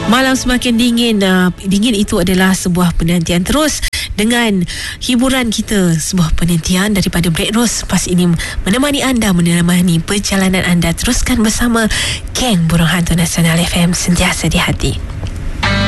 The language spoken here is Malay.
Malam semakin dingin. Dingin itu adalah sebuah penantian terus dengan hiburan kita. Sebuah penantian daripada Black Rose pas ini menemani anda, menemani perjalanan anda. Teruskan bersama Geng Burung Hantu Nasional FM, sentiasa di hati.